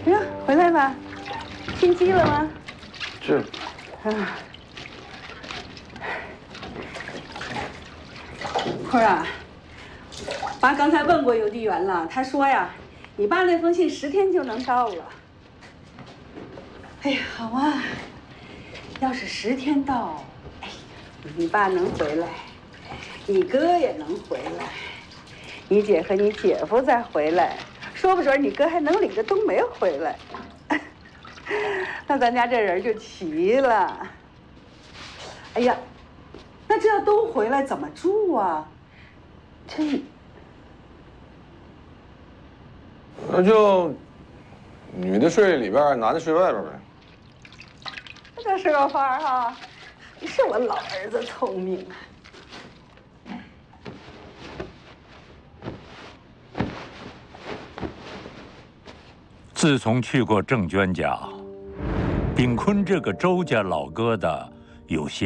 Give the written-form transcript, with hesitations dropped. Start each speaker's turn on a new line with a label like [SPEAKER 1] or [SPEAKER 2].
[SPEAKER 1] 哎呀，回来了，心机了吗？
[SPEAKER 2] 是。
[SPEAKER 1] 啊，坤儿啊，爸刚才问过邮递员了，他说呀，你爸那封信10天就能到了。哎呀，好啊，要是10天到，哎，你爸能回来，你哥也能回来，你姐和你姐夫再回来，说不准你哥还能领着冬梅回来。那咱家这人就齐了。哎呀，那这要都回来怎么住啊？
[SPEAKER 2] 那就女的睡里边，男的睡外边呗。
[SPEAKER 1] 这是个法儿哈，是我老儿子聪明啊。
[SPEAKER 3] 自从去过郑娟家，炳坤这个周家老疙瘩有些